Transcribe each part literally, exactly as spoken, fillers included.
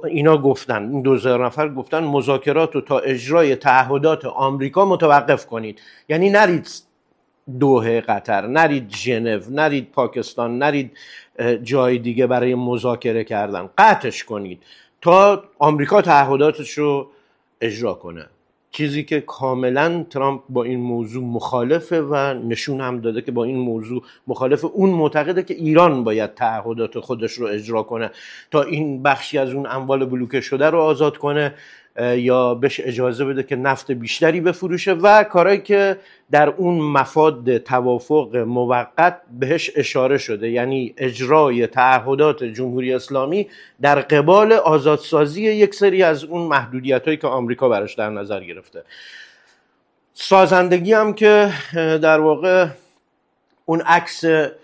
اینا گفتن، این دو هزار نفر گفتن مذاکرات رو تا اجرای تعهدات آمریکا متوقف کنید. یعنی نرید دوحه قطر، نرید ژنو، نرید پاکستان، نرید جای دیگه برای مذاکره کردن، قطعش کنید تا آمریکا تعهداتش رو اجرا کنه. چیزی که کاملا ترامپ با این موضوع مخالفه و نشون هم داده که با این موضوع مخالفه. اون معتقده که ایران باید تعهدات خودش رو اجرا کنه تا این بخشی از اون اموال بلوکه شده رو آزاد کنه یا بهش اجازه بده که نفت بیشتری بفروشه و کارهایی که در اون مفاد توافق موقت بهش اشاره شده، یعنی اجرای تعهدات جمهوری اسلامی در قبال آزادسازی یک سری از اون محدودیتایی که آمریکا براش در نظر گرفته. سازندگی هم که در واقع اون عکس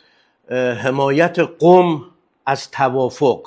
حمایت قم از توافق،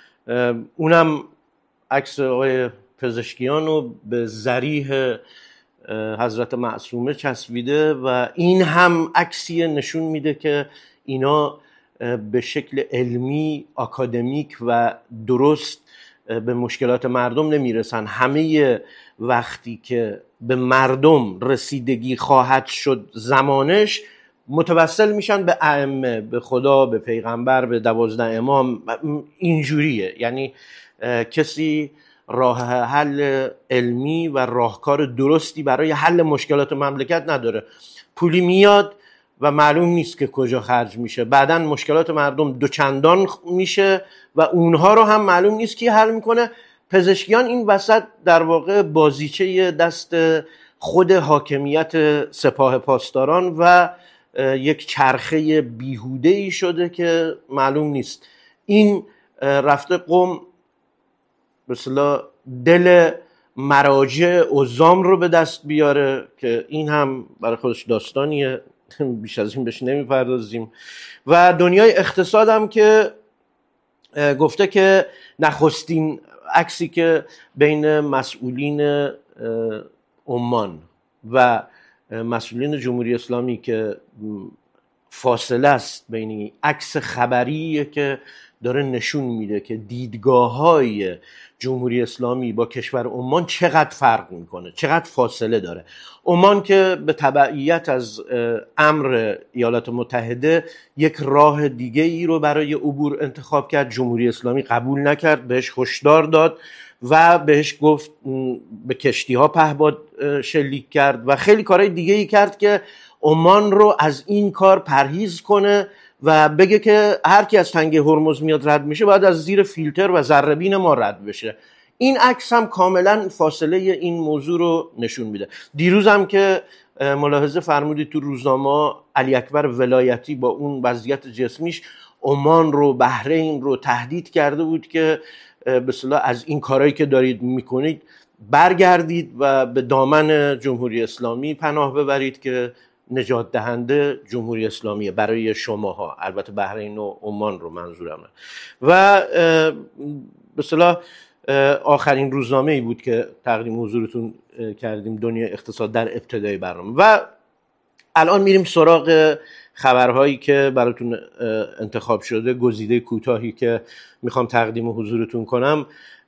اونم عکس آقای پزشکیان رو به ذریح حضرت معصومه چسبیده و این هم عکسی نشون میده که اینا به شکل علمی، آکادمیک و درست به مشکلات مردم نمیرسن. همه وقتی که به مردم رسیدگی خواهد شد زمانش، متوسل میشن به ائمه، به خدا، به پیغمبر، به دوازده امام. اینجوریه، یعنی کسی راه حل علمی و راهکار درستی برای حل مشکلات مملکت نداره. پولی میاد و معلوم نیست که کجا خرج میشه، بعدن مشکلات مردم دوچندان میشه و اونها رو هم معلوم نیست کی حل میکنه. پزشکیان این وسط در واقع بازیچه دست خود حاکمیت سپاه پاسداران و یک چرخه بیهوده‌ای شده که معلوم نیست. این رفته قم به اصطلاح دل مراجع عظام رو به دست بیاره که این هم برای خودش داستانیه، بیش از این بهش نمیپردازیم. و دنیای اقتصاد هم که گفته که نخستین عکسی که بین مسئولین عمان و مسئولین جمهوری اسلامی که فاصله است بین عکس خبریه که داره نشون میده که دیدگاه‌های جمهوری اسلامی با کشور عمان چقدر فرق میکنه، چقدر فاصله داره. عمان که به تبعیت از امر ایالات متحده یک راه دیگه ای رو برای عبور انتخاب کرد، جمهوری اسلامی قبول نکرد، بهش هشدار داد و بهش گفت به کشتی ها پهباد شلیک کرد و خیلی کارهای دیگه ای کرد که عمان رو از این کار پرهیز کنه و بگه که هر کی از تنگه هرمز میاد رد میشه باید از زیر فیلتر و ذره‌بین ما رد بشه. این عکس هم کاملا فاصله این موضوع رو نشون میده. دیروز هم که ملاحظه فرمودید تو روزنامه، علی اکبر ولایتی با اون وضعیت جسمیش عمان رو، بحرین رو تهدید کرده بود که به اصطلاح از این کارهایی که دارید میکنید برگردید و به دامن جمهوری اسلامی پناه ببرید که نجات دهنده جمهوری اسلامیه برای شماها. البته بحرین و عمان رو منظورمه. و به اصطلاح آخرین روزنامه ای بود که تقدیم حضورتون کردیم، دنیای اقتصاد، در ابتدای برنامه. و الان میریم سراغ خبرهایی که براتون انتخاب شده، گزیده کوتاهی که میخوام تقدیم حضورتون کنم.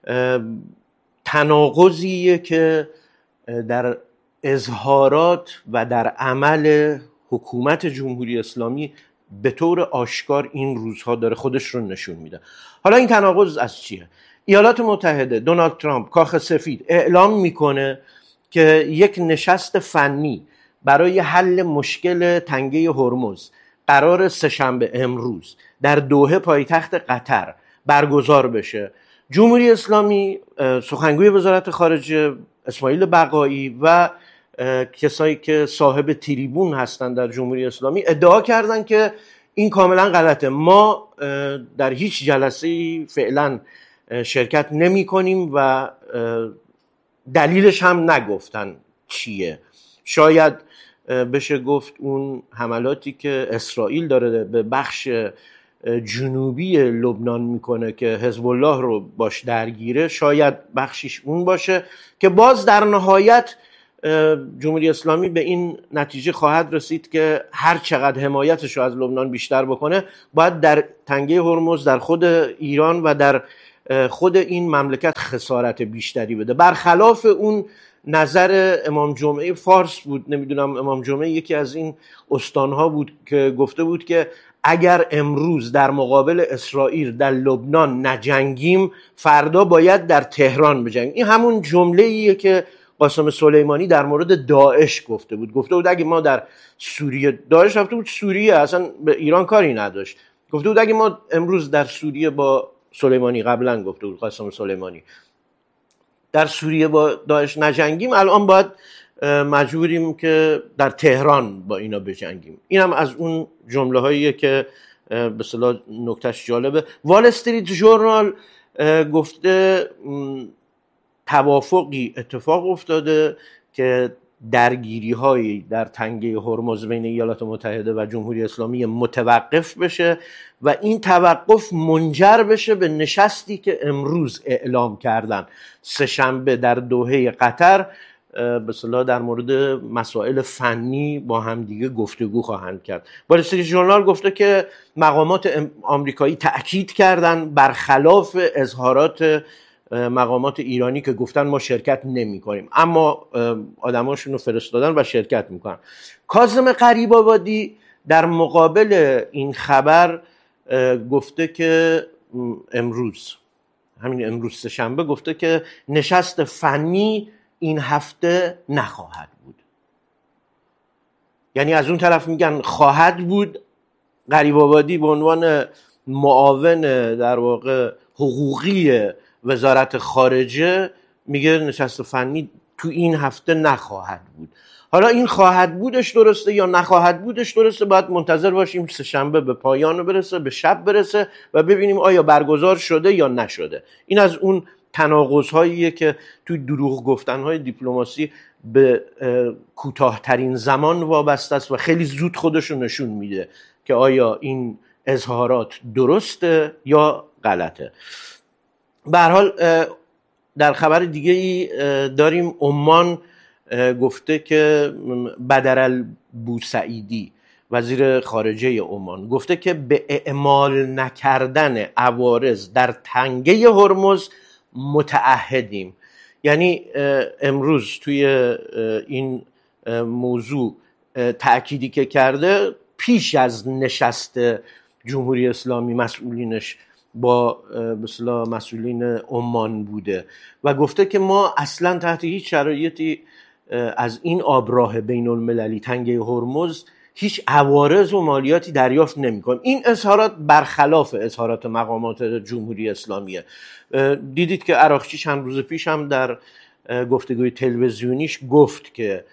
تناقضیه که در اظهارات و در عمل حکومت جمهوری اسلامی به طور آشکار این روزها داره خودش رو نشون میده. حالا این تناقض از چیه؟ ایالات متحده، دونالد ترامپ، کاخ سفید اعلام میکنه که یک نشست فنی برای حل مشکل تنگه هرمز قرار سه‌شنبه امروز در دوحه پایتخت قطر برگزار بشه. جمهوری اسلامی، سخنگوی وزارت خارجه اسماعیل بقایی و کسایی که صاحب تریبون هستن در جمهوری اسلامی ادعا کردن که این کاملا غلطه، ما در هیچ جلسه‌ای فعلا شرکت نمی کنیم و دلیلش هم نگفتن چیه. شاید بشه گفت اون حملاتی که اسرائیل داره به بخش جنوبی لبنان میکنه که حزب الله رو باش درگیره، شاید بخشیش اون باشه که باز در نهایت جمهوری اسلامی به این نتیجه خواهد رسید که هر چقدر حمایتش رو از لبنان بیشتر بکنه، باید در تنگه هرمز، در خود ایران و در خود این مملکت خسارت بیشتری بده. برخلاف اون نظر امام جمعه فارس بود، نمیدونم امام جمعه یکی از این استانها بود که گفته بود که اگر امروز در مقابل اسرائیل در لبنان نجنگیم فردا باید در تهران بجنگیم. این همون جمله‌ایه که قاسم سلیمانی در مورد داعش گفته بود. گفته بود اگه ما در سوریه، داعش رفته بود سوریه، اصلا به ایران کاری نداشت، گفته بود اگه ما امروز در سوریه با سلیمانی، قبلا گفته بود قاسم سلیمانی، در سوریه با داعش نجنگیم الان باید مجبوریم که در تهران با اینا بجنگیم. این هم از اون جمله هاییه که به اصطلاح نکتهش جالبه. وال استریت ژورنال گفته توافقی اتفاق افتاده که درگیری هایی در تنگه هرمز بین ایالات متحده و جمهوری اسلامی متوقف بشه و این توقف منجر بشه به نشستی که امروز اعلام کردن سه‌شنبه در دوحه قطر، به اصطلاح در مورد مسائل فنی با همدیگه گفتگو خواهند کرد. وال استریت ژورنال گفته که مقامات آمریکایی تأکید کردن برخلاف اظهارات مقامات ایرانی که گفتن ما شرکت نمی کنیم، اما آدماشون رو فرستادن و شرکت میکنن. کاظم غریب‌آبادی در مقابل این خبر گفته که امروز، همین امروز سه‌شنبه، گفته که نشست فنی این هفته نخواهد بود. یعنی از اون طرف میگن خواهد بود، غریب‌آبادی به عنوان معاون در واقع حقوقی وزارت خارجه میگه نشست فنی تو این هفته نخواهد بود. حالا این خواهد بودش درسته یا نخواهد بودش درسته، باید منتظر باشیم سه‌شنبه به پایان برسه، به شب برسه و ببینیم آیا برگزار شده یا نشده. این از اون تناقض‌هاییه که توی دروغ گفتن‌های دیپلماسی به کوتاه‌ترین زمان وابسته است و خیلی زود خودش رو نشون میده که آیا این اظهارات درسته یا غلطه. به هر حال در خبر دیگه ای داریم، عمان گفته که بدرالبوسعیدی وزیر خارجه عمان گفته که به اعمال نکردن عوارض در تنگه هرمز متعهدیم. یعنی امروز توی این موضوع تأکیدی که کرده پیش از نشست جمهوری اسلامی مسئولینش با مثلا مسئولین عمان بوده و گفته که ما اصلا تحت هیچ شرایطی از این آبراه بین المللی تنگه هرمز هیچ عوارض و مالیاتی دریافت نمی‌کنیم. این اظهارات برخلاف اظهارات مقامات جمهوری اسلامیه. دیدید که عراقچی چند روز پیش هم در گفتگوی تلویزیونیش گفت که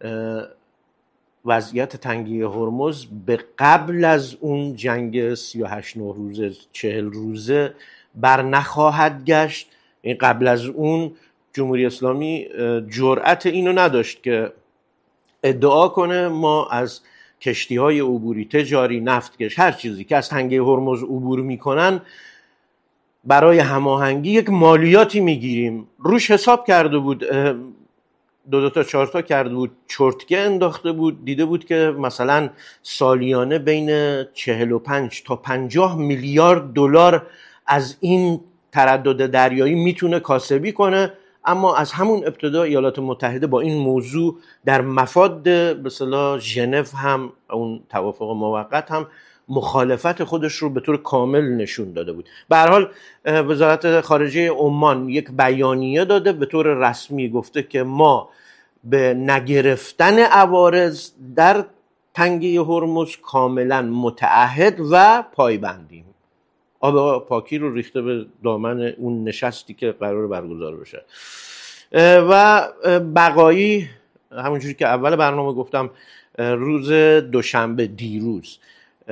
وضعیت تنگه هرمز به قبل از اون جنگ سی و هشت نه روزه چهل روزه بر نخواهد گشت. این قبل از اون جمهوری اسلامی جرأت اینو نداشت که ادعا کنه ما از کشتی‌های عبوری، تجاری، نفتکش، هر چیزی که از تنگه هرمز عبور میکنن برای هماهنگی یک مالیاتی میگیریم. روش حساب کرده بود، دو دو تا چهار تا کرده بود، چرتکه انداخته بود، دیده بود که مثلا سالیانه بین چهل و پنج تا پنجاه میلیارد دلار از این تردد دریایی میتونه کاسبی کنه. اما از همون ابتدا ایالات متحده با این موضوع در مفاد به اصطلاح ژنو هم، اون توافق موقت هم، مخالفت خودش رو به طور کامل نشون داده بود. به هر حال وزارت خارجه عمان یک بیانیه داده، به طور رسمی گفته که ما به نگرفتن عوارض در تنگه هرمز کاملا متعهد و پایبندیم. آب پاکی رو ریخته به دامن اون نشستی که قرار برگزار بشه. و بقایی همونجوری که اول برنامه گفتم، روز دوشنبه دیروز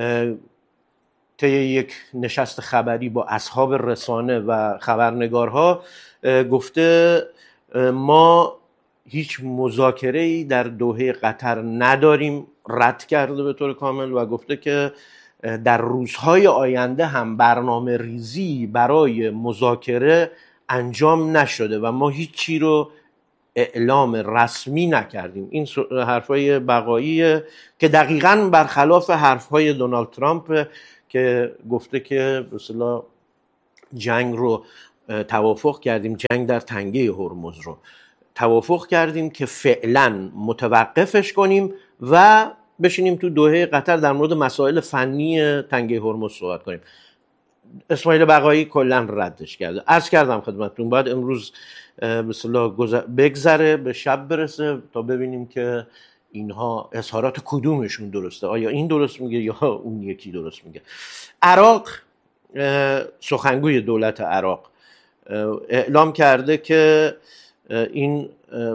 طی یک نشست خبری با اصحاب رسانه و خبرنگارها گفته ما هیچ مذاکره‌ای در دوحه قطر نداریم، رد کرده به طور کامل و گفته که در روزهای آینده هم برنامه ریزی برای مذاکره انجام نشده و ما هیچی رو اعلام رسمی نکردیم. این حرفای بقاییه که دقیقاً برخلاف حرفهای دونالد ترامپ که گفته که به اصطلاح جنگ رو توافق کردیم، جنگ در تنگه هرمز رو توافق کردیم که فعلا متوقفش کنیم و بشینیم تو دوحه قطر در مورد مسائل فنی تنگه هرمز صحبت کنیم. اسماعیل بقایی کلا ردش کرده. عرض کردم خدمتتون باید امروز به اصطلاح بگذره، به شب برسه تا ببینیم که اینها اظهارات کدومشون درسته، آیا این درست میگه یا اون یکی درست میگه. عراق، سخنگوی دولت عراق اعلام کرده که این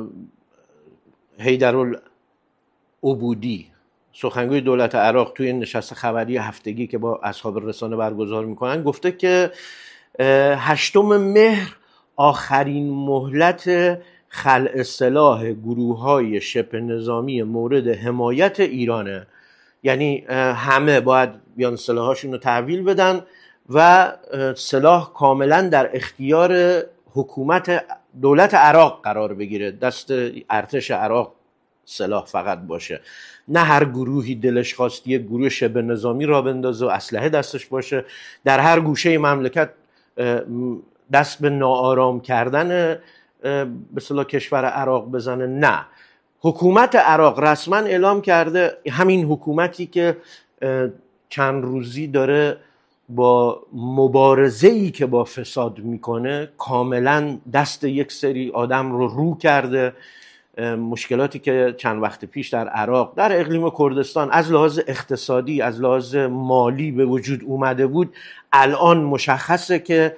حیدرالعبودی، سخنگوی دولت عراق، توی نشست خبری هفتگی که با اصحاب رسانه برگزار میکنن گفته که هشتم مهر آخرین مهلت خلع سلاح گروه‌های شبه نظامی مورد حمایت ایرانه. یعنی همه باید بیان سلاحاشون رو تحویل بدن و سلاح کاملا در اختیار حکومت دولت عراق قرار بگیره، دست ارتش عراق سلاح فقط باشه، نه هر گروهی دلش خواست یک گروه شبه نظامی را بندازه و اسلحه دستش باشه، در هر گوشه مملکت دست به ناآرام کردن به اصطلاح کشور عراق بزنه. نه، حکومت عراق رسما اعلام کرده، همین حکومتی که چند روزی داره با مبارزه‌ای که با فساد میکنه کاملا دست یک سری آدم رو رو کرده. مشکلاتی که چند وقت پیش در عراق، در اقلیم کردستان از لحاظ اقتصادی، از لحاظ مالی به وجود اومده بود، الان مشخصه که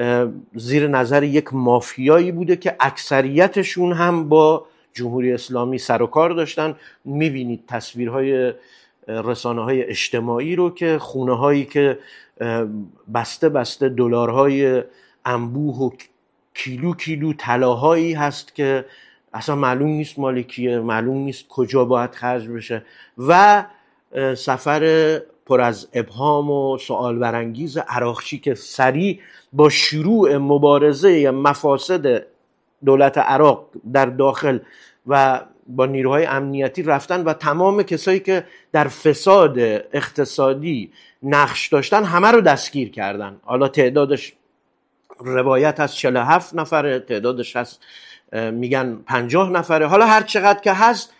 زیر نظر یک مافیایی بوده که اکثریتشون هم با جمهوری اسلامی سر و کار داشتن. میبینید تصویرهای رسانه‌های اجتماعی رو که خونه هایی که بسته بسته دلارهای انبوه و کیلو کیلو طلاهایی هست که اصلا معلوم نیست مالکیه، معلوم نیست کجا باید خرج بشه، و سفر پر از ابهام و سوال برانگیز عراقچی که سریع با شروع مبارزه مفاسد دولت عراق در داخل و با نیروهای امنیتی رفتن و تمام کسایی که در فساد اقتصادی نقش داشتن همه رو دستگیر کردن. حالا تعدادش روایت از چهل و هفت نفره، تعدادش هست میگن پنجاه نفره. حالا هر چقدر که هست،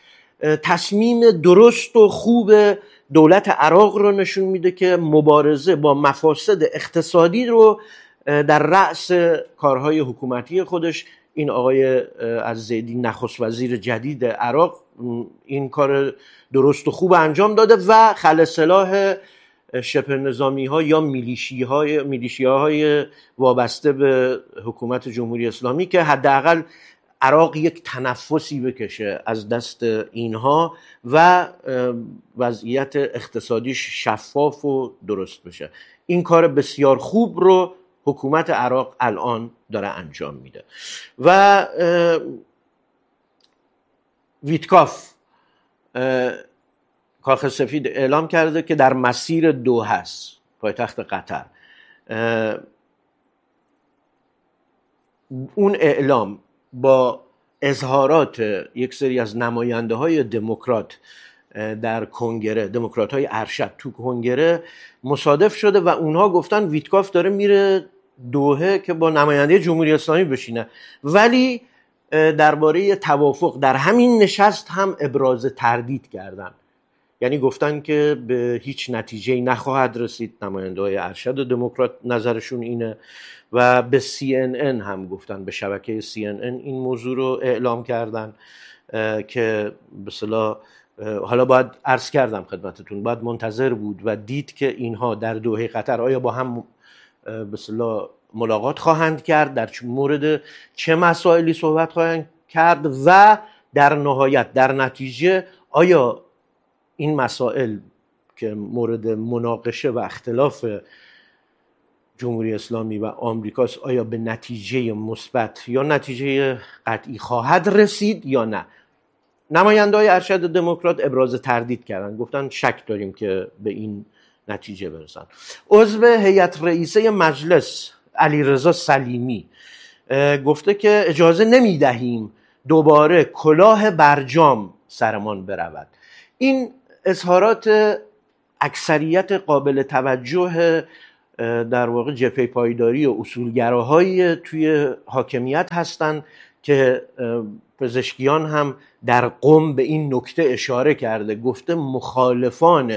تصمیم درست و خوب دولت عراق رو نشون میده که مبارزه با مفاسد اقتصادی رو در رأس کارهای حکومتی خودش، این آقای عزیزی نخست وزیر جدید عراق این کار درست و خوب انجام داده و خلع سلاح شبه نظامی ها یا میلیشی های میلیشی های وابسته به حکومت جمهوری اسلامی که حداقل عراق یک تنفسی بکشه از دست اینها و وضعیت اقتصادیش شفاف و درست بشه. این کار بسیار خوب رو حکومت عراق الان داره انجام میده. و ویتکاف، کاخ سفید، اعلام کرده که در مسیر دوحه است، پایتخت قطر. اون اعلام با اظهارات یک سری از نماینده های دموکرات در کنگره، دموکرات های ارشد تو کنگره مصادف شده و اونها گفتن ویتکاف داره میره دوحه که با نماینده جمهوری اسلامی بشینه، ولی درباره توافق در همین نشست هم ابراز تردید کردن. یعنی گفتن که به هیچ نتیجه‌ای نخواهد رسید. نماینده های ارشد دموکرات نظرشون اینه و به سی ان ان هم گفتن، به شبکه سی ان ان این موضوع رو اعلام کردن که به اصطلاح حالا باید عرض کردم خدمتتون، باید منتظر بود و دید که اینها در دوحه قطر آیا با هم به اصطلاح ملاقات خواهند کرد، در مورد چه مسائلی صحبت خواهند کرد و در نهایت در نتیجه آیا این مسائل که مورد مناقشه و اختلاف جمهوری اسلامی و آمریکاست آیا به نتیجه مثبت یا نتیجه قطعی خواهد رسید یا نه. نماینده‌های ارشد دموکرات ابراز تردید کردن، گفتن شک داریم که به این نتیجه برسن. عضو هیئت رئیسه مجلس علیرضا سلیمی گفته که اجازه نمیدهیم دوباره کلاه برجام سرمان برود. این اظهارات اکثریت قابل توجه در واقع جبهه پایداری و اصولگراهایی توی حاکمیت هستن که پزشکیان هم در قم به این نکته اشاره کرده، گفته مخالفان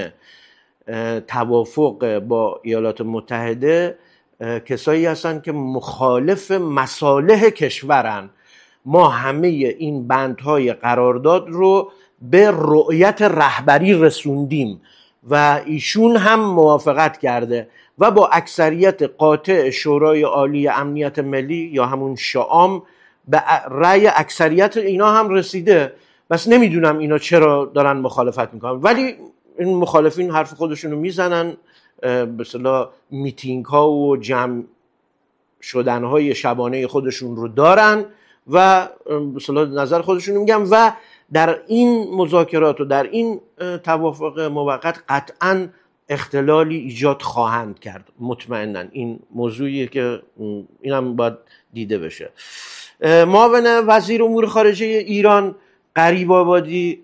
توافق با ایالات متحده کسایی هستن که مخالف مصالح کشورن. ما همه این بندهای قرارداد رو به رؤیت رهبری رسوندیم و ایشون هم موافقت کرده و با اکثریت قاطع شورای عالی امنیت ملی یا همون شعام به رأی اکثریت اینا هم رسیده. بس نمیدونم اینا چرا دارن مخالفت میکنن، ولی این مخالفین حرف خودشونو میزنن، به اصطلاح میتینگ ها و جمع شدن های شبانه خودشون رو دارن و به اصطلاح نظر خودشونو میگن و در این مذاکرات و در این توافق موقت قطعاً اختلالی ایجاد خواهند کرد. مطمئناً این موضوعیه که اینم باید دیده بشه. معاون وزیر امور خارجه ایران غریب آبادی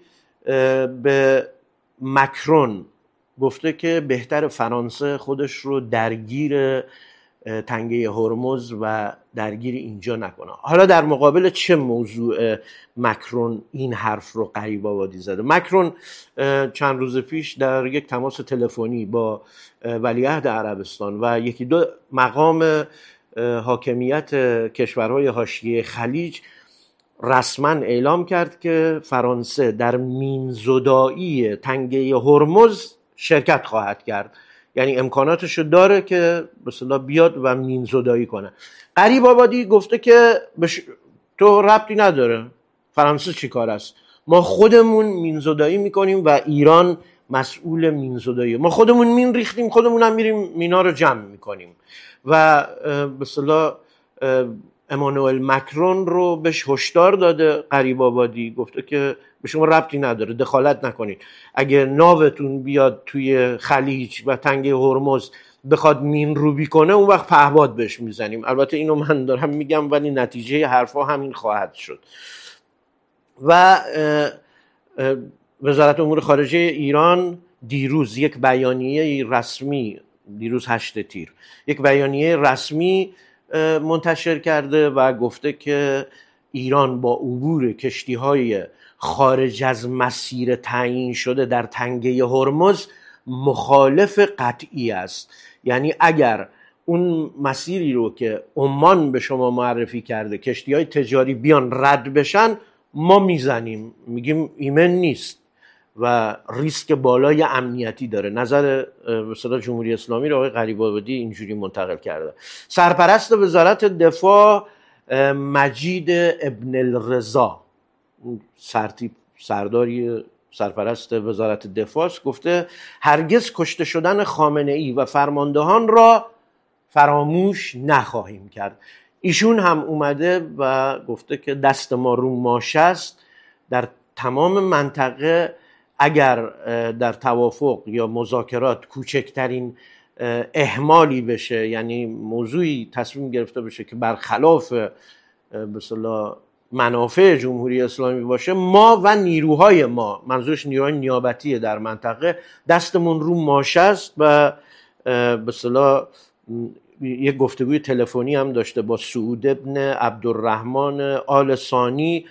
به مکرون گفته که بهتر فرانسه خودش رو درگیر تنگه هرمز و درگیر اینجا نکنه. حالا در مقابل چه موضوع مکرون این حرف رو غریب آبادی زده؟ مکرون چند روز پیش در یک تماس تلفنی با ولیعهد عربستان و یکی دو مقام حاکمیت کشورهای حاشیه خلیج رسما اعلام کرد که فرانسه در مینزدایی تنگه هرمز شرکت خواهد کرد، یعنی امکاناتشو داره که به اصطلاح بیاد و مینزدایی کنه. غریب آبادی گفته که بش... تو ربطی نداره، فرانسه چی کار است، ما خودمون مینزدایی میکنیم و ایران مسئول مینزدایی، ما خودمون مین ریختیم، خودمون هم میریم مینا رو جمع میکنیم. و به اصطلاح امانوئل مکرون رو بهش هشدار داده غریب آبادی، گفته که به شما ربطی نداره، دخالت نکنید. اگه ناوتون بیاد توی خلیج و تنگه هرمز بخواد مین روبی کنه، اون وقت پهباد بهش میزنیم. البته اینو من دارم میگم ولی نتیجه حرفا همین خواهد شد. و وزارت امور خارجه ایران دیروز یک بیانیه رسمی، دیروز هشت تیر یک بیانیه رسمی منتشر کرده و گفته که ایران با عبور کشتی‌های خارج از مسیر تعیین شده در تنگه هرمز مخالف قطعی است. یعنی اگر اون مسیری رو که عمان به شما معرفی کرده کشتی‌های تجاری بیان رد بشن، ما میزنیم، میگیم ایمن نیست و ریسک بالای امنیتی داره. نظر مثلا جمهوری اسلامی رو آقای غریب آبادی اینجوری منتقل کرده. سرپرست وزارت دفاع مجید ابن الرضا، سرتیپ سرداری سرپرست وزارت دفاع، گفته هرگز کشته شدن خامنه ای و فرماندهان را فراموش نخواهیم کرد. ایشون هم اومده و گفته که دست ما رو ماشه است. در تمام منطقه اگر در توافق یا مذاکرات کوچکترین اهمالی بشه، یعنی موضوعی تصمیم گرفته بشه که برخلاف به اصطلاح منافع جمهوری اسلامی باشه، ما و نیروهای ما، منظورش نیروهای نیابتی در منطقه، دستمون رو ماشه است. و به اصطلاح یک گفتگوی تلفنی هم داشته با سعود ابن عبدالرحمن آل ثانی،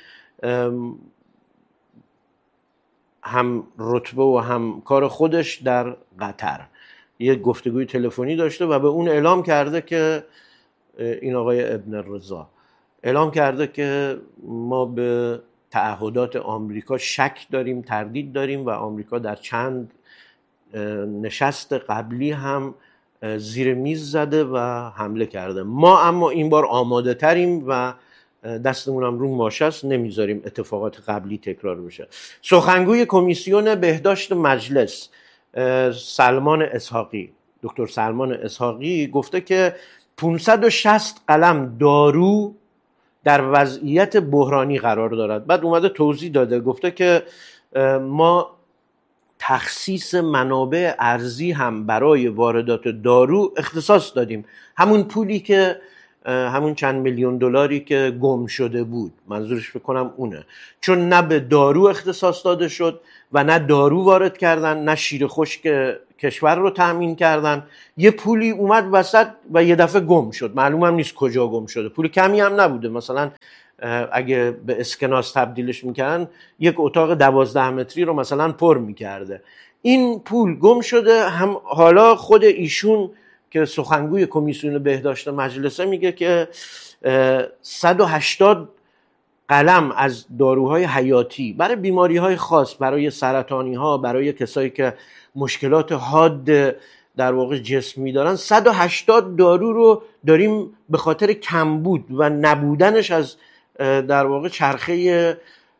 هم رتبه و هم کار خودش در قطر، یک گفتگوی تلفنی داشته و به اون اعلام کرده که این آقای ابن الرضا اعلام کرده که ما به تعهدات آمریکا شک داریم، تردید داریم و آمریکا در چند نشست قبلی هم زیر میز زده و حمله کرده. ما اما این بار آماده تریم و دستمون هم رو ماشه است، نمیذاریم اتفاقات قبلی تکرار بشه. سخنگوی کمیسیون بهداشت مجلس سلمان اسحاقی، دکتر سلمان اسحاقی گفته که پانصد و شصت قلم دارو در وضعیت بحرانی قرار دارد. بعد اومده توضیح داده، گفته که ما تخصیص منابع ارزی هم برای واردات دارو اختصاص دادیم، همون پولی که همون چند میلیون دلاری که گم شده بود، منظورش بکنم اونه، چون نه به دارو اختصاص داده شد و نه دارو وارد کردن، نه شیر خشک کشور رو تأمین کردن. یه پولی اومد وسط و یه دفعه گم شد، معلوم هم نیست کجا گم شده. پول کمی هم نبوده، مثلا اگه به اسکناس تبدیلش میکردن یک اتاق دوازده متری رو مثلا پر میکرده. این پول گم شده. هم حالا خود ایشون که سخنگوی کمیسیون بهداشت مجلسه میگه که صد و هشتاد قلم از داروهای حیاتی برای بیماری‌های خاص، برای سرطانی‌ها، برای کسایی که مشکلات حاد در واقع جسمی دارن، صد و هشتاد دارو رو داریم به خاطر کمبود و نبودنش از در واقع چرخه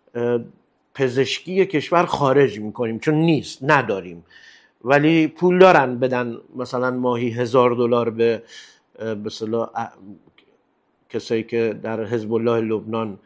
پزشکی کشور خارج میکنیم، چون نیست، نداریم. ولی پول دارن بدن مثلا ماهی هزار دلار به به اصطلاح کسایی که در حزب الله لبنان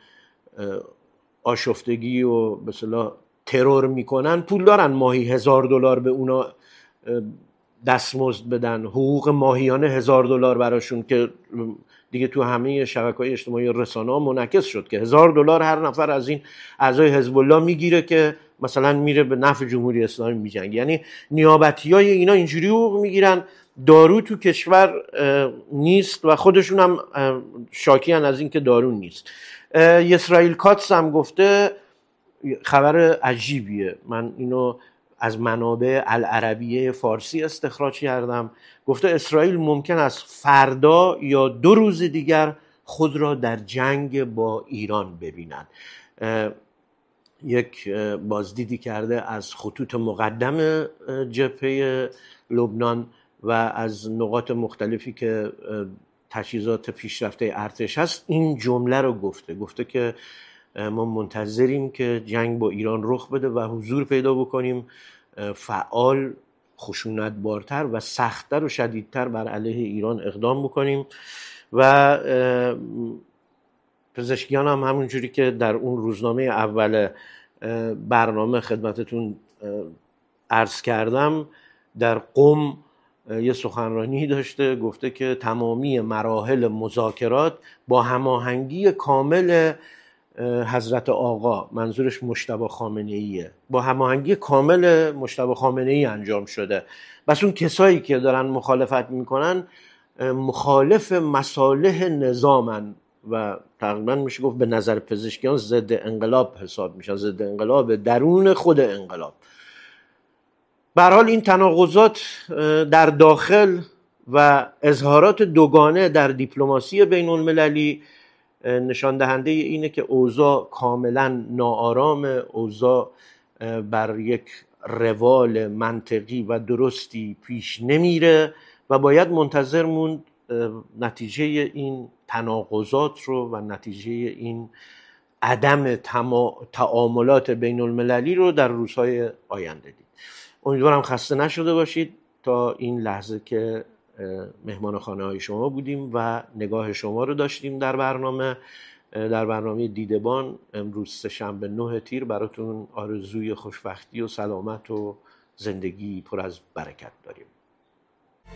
آشفتگی و به اصطلاح ترور میکنن، پول دارن ماهی هزار دلار به اونا دستمزد بدن، حقوق ماهیانه هزار دلار براشون، که دیگه تو همه شبکه‌های اجتماعی و رسانه‌ها منعکس شد که هزار دلار هر نفر از این اعضای حزب الله میگیره که مثلا میره به نفع جمهوری اسلامی میجنگه. یعنی نیابتیای اینا اینجوری حقوق میگیرن. دارو تو کشور نیست و خودشون هم شاکیان از این که دارو نیست. اسرائیل کاتس هم گفته، خبر عجیبیه، من اینو از منابع العربیه فارسی استخراج کردم، گفته اسرائیل ممکن است فردا یا دو روز دیگر خود را در جنگ با ایران ببیند. یک بازدیدی کرده از خطوط مقدم جبهه لبنان و از نقاط مختلفی که تجهیزات پیشرفته ارتش هست، این جمله رو گفته گفته که ما منتظریم که جنگ با ایران رخ بده و حضور پیدا بکنیم، فعال، خشونت بارتر و سختتر و شدیدتر بر علیه ایران اقدام بکنیم. و پزشکیان هم همونجوری که در اون روزنامه اول برنامه خدمتتون عرض کردم، در قم یه سخنرانی داشته، گفته که تمامی مراحل مذاکرات با هماهنگی کامل حضرت آقا، منظورش مجتبی خامنه ایه، با هماهنگی کامل مجتبی خامنه ای انجام شده. بس اون کسایی که دارن مخالفت میکنن مخالف مصالح نظامن و تقریبا میشه گفت به نظر پزشکیان ضد انقلاب حساب میشن، ضد انقلاب درون خود انقلاب. به هر حال این تناقضات در داخل و اظهارات دوگانه در دیپلماسی بین المللی نشان دهنده اینه که اوضاع کاملا ناآرام، اوضاع بر یک روال منطقی و درستی پیش نمیره و باید منتظر موند نتیجه این تناقضات رو و نتیجه این عدم تعاملات بین المللی رو در روزهای آینده دید. امیدوارم خسته نشده باشید تا این لحظه که مهمان خانه های شما بودیم و نگاه شما رو داشتیم در برنامه در برنامه دیدبان. امروز سه‌شنبه نه تیر براتون آرزوی خوشبختی و سلامت و زندگی پر از برکت داریم.